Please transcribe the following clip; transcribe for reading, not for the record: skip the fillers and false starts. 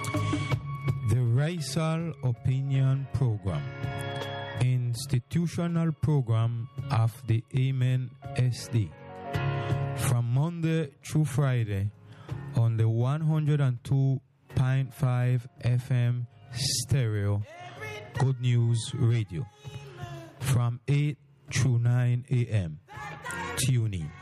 The Racial Opinion Program, institutional program of the Amen SD, from Monday through Friday on the 102.5 FM stereo Good News Radio from 8 through 9 a.m. Tune in.